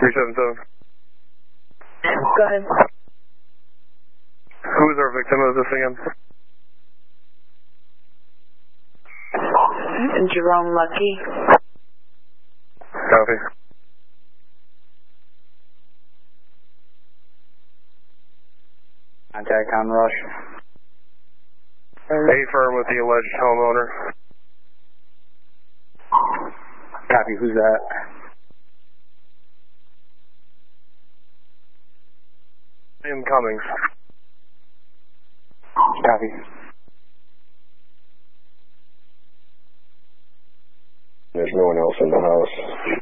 377. Go ahead. Who is our victim of this again? Jerome Lucky. Copy. Contact on Rush. A-firm with the alleged homeowner. Copy, who's that? William Cummings. Copy. There's no one else in the house.